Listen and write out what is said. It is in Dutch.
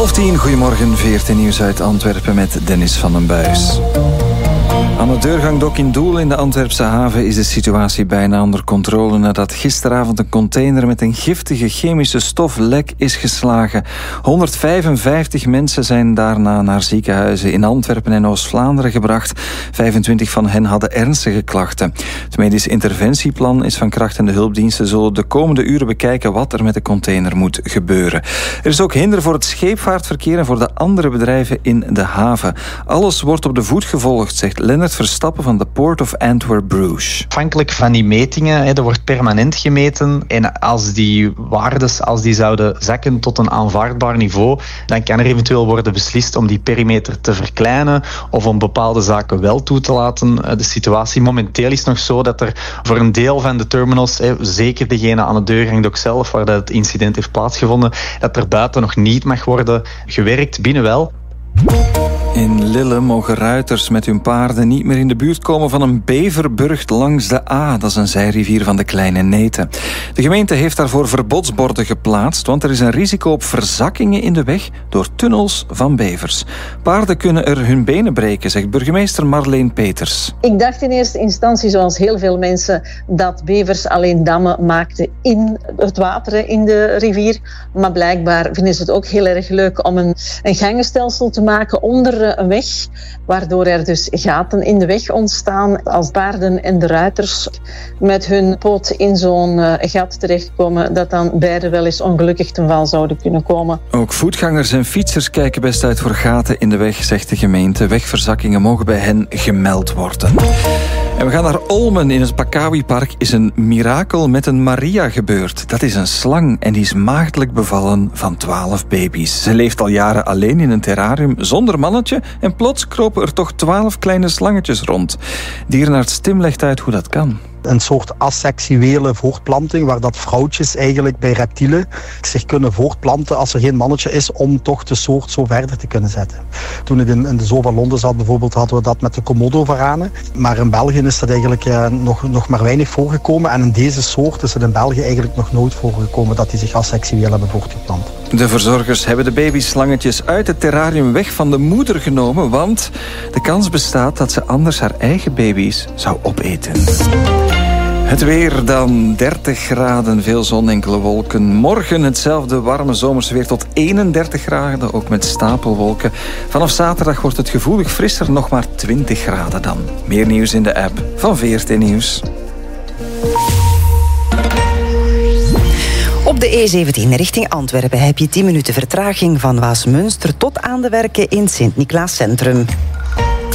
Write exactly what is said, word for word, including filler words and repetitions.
Half tien, goedemorgen, V R T Nieuws uit Antwerpen met Dennis van den Buis. Aan het deurgangdok in Doel in de Antwerpse haven is de situatie bijna onder controle nadat gisteravond een container met een giftige chemische stof lek is geslagen. honderdvijfenvijftig mensen zijn daarna naar ziekenhuizen in Antwerpen en Oost-Vlaanderen gebracht. vijfentwintig van hen hadden ernstige klachten. Het medisch interventieplan is van kracht en de hulpdiensten zullen de komende uren bekijken wat er met de container moet gebeuren. Er is ook hinder voor het scheepvaartverkeer en voor de andere bedrijven in de haven. Alles wordt op de voet gevolgd, zegt Lennart Verstappen van de Port of Antwerp-Bruges. Afhankelijk van die metingen, hè, er wordt permanent gemeten en als die waardes als die zouden zakken tot een aanvaardbaar niveau, dan kan er eventueel worden beslist om die perimeter te verkleinen of om bepaalde zaken wel toe te laten. De situatie momenteel is nog zo dat er voor een deel van de terminals, hè, zeker degene aan het deurgangdok zelf, waar dat het incident heeft plaatsgevonden, dat er buiten nog niet mag worden gewerkt, binnen wel. In Lille mogen ruiters met hun paarden niet meer in de buurt komen van een beverburcht langs de A. Dat is een zijrivier van de Kleine Neten. De gemeente heeft daarvoor verbodsborden geplaatst, want er is een risico op verzakkingen in de weg door tunnels van bevers. Paarden kunnen er hun benen breken, zegt burgemeester Marleen Peters. Ik dacht in eerste instantie, zoals heel veel mensen, dat bevers alleen dammen maakten in het water, in de rivier. Maar blijkbaar vinden ze het ook heel erg leuk om een, een gangenstelsel te maken onder een weg, waardoor er dus gaten in de weg ontstaan. Als paarden en de ruiters met hun poot in zo'n uh, gat terechtkomen, dat dan beide wel eens ongelukkig ten val zouden kunnen komen. Ook voetgangers en fietsers kijken best uit voor gaten in de weg, zegt de gemeente. Wegverzakkingen mogen bij hen gemeld worden. En we gaan naar Olmen. In het Pakawi-park is een mirakel met een Maria gebeurd. Dat is een slang en die is maagdelijk bevallen van twaalf baby's. Ze leeft al jaren alleen in een terrarium zonder mannetje en plots kropen er toch twaalf kleine slangetjes rond. Dierenarts Tim legt uit hoe dat kan. Een soort asexuele voortplanting, waar dat vrouwtjes eigenlijk bij reptielen zich kunnen voortplanten als er geen mannetje is, om toch de soort zo verder te kunnen zetten. Toen ik in, in de zoo van Londen zat bijvoorbeeld, hadden we dat met de Komodo-varanen. Maar in België is dat eigenlijk eh, nog, nog maar weinig voorgekomen. En in deze soort is het in België eigenlijk nog nooit voorgekomen dat die zich asexueel hebben voortgeplant. De verzorgers hebben de babyslangetjes uit het terrarium weg van de moeder genomen, want de kans bestaat dat ze anders haar eigen baby's zou opeten. Het weer dan, dertig graden, veel zon, enkele wolken. Morgen hetzelfde warme zomerse weer tot eenendertig graden, ook met stapelwolken. Vanaf zaterdag wordt het gevoelig frisser, nog maar twintig graden dan. Meer nieuws in de app van V R T Nieuws. Op de E zeventien richting Antwerpen heb je tien minuten vertraging van Waasmunster tot aan de werken in Sint-Niklaas Centrum.